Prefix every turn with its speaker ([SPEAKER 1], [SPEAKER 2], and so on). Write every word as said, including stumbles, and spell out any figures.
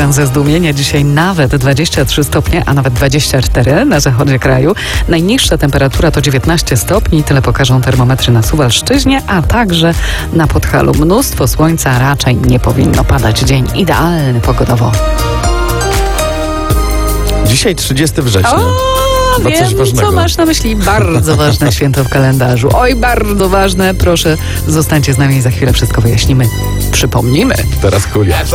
[SPEAKER 1] ekran ze zdumienia. Dzisiaj nawet dwadzieścia trzy stopnie, a nawet dwadzieścia cztery na zachodzie kraju. Najniższa temperatura to dziewiętnaście stopni. Tyle pokażą termometry na Suwalszczyźnie, a także na Podhalu. Mnóstwo słońca, raczej nie powinno padać. Dzień idealny pogodowo.
[SPEAKER 2] Dzisiaj trzydziestego września.
[SPEAKER 1] O,
[SPEAKER 2] Chyba
[SPEAKER 1] wiem,
[SPEAKER 2] coś ważnego.
[SPEAKER 1] co masz na myśli. Bardzo ważne święto w kalendarzu. Oj, bardzo ważne. Proszę, zostańcie z nami i za chwilę wszystko wyjaśnimy. Przypomnimy.
[SPEAKER 2] Teraz Kulia.